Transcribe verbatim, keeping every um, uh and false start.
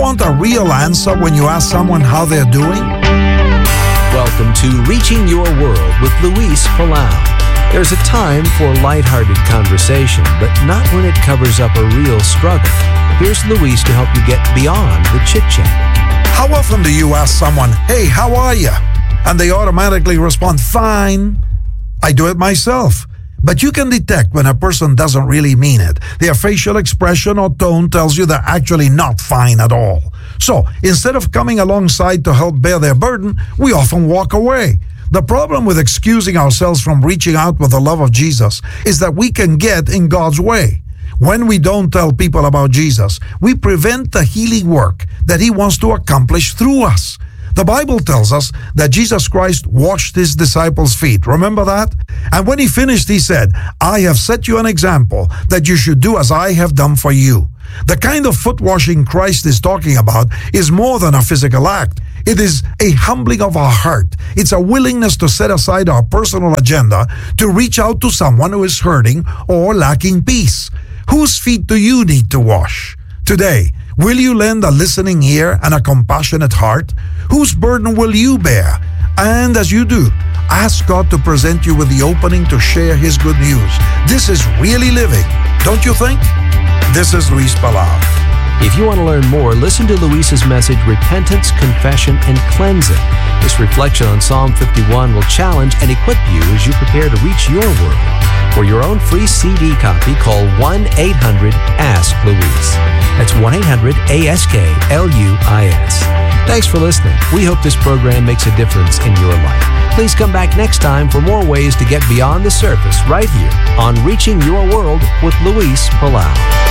want a real answer when you ask someone how they're doing? Welcome to Reaching Your World with Luis Palau. There's a time for lighthearted conversation, but not when it covers up a real struggle. Here's Luis to help you get beyond the chit-chat. How often do you ask someone, "Hey, how are you?" and they automatically respond, "Fine." I do it myself. But you can detect when a person doesn't really mean it. Their facial expression or tone tells you they're actually not fine at all. So, instead of coming alongside to help bear their burden, we often walk away. The problem with excusing ourselves from reaching out with the love of Jesus is that we can get in God's way. When we don't tell people about Jesus, we prevent the healing work that He wants to accomplish through us. The Bible tells us that Jesus Christ washed His disciples' feet. Remember that? And when He finished, He said, "I have set you an example that you should do as I have done for you." The kind of foot washing Christ is talking about is more than a physical act. It is a humbling of our heart. It's a willingness to set aside our personal agenda to reach out to someone who is hurting or lacking peace. Whose feet do you need to wash? Today, will you lend a listening ear and a compassionate heart? Whose burden will you bear? And as you do, ask God to present you with the opening to share His good news. This is really living, don't you think? This is Luis Palau. If you want to learn more, listen to Luis's message, Repentance, Confession, and Cleansing. This reflection on Psalm fifty-one will challenge and equip you as you prepare to reach your world. For your own free C D copy, call one eight hundred ask Luis. That's one eight hundred ask L U I S. Thanks for listening. We hope this program makes a difference in your life. Please come back next time for more ways to get beyond the surface right here on Reaching Your World with Luis Palau.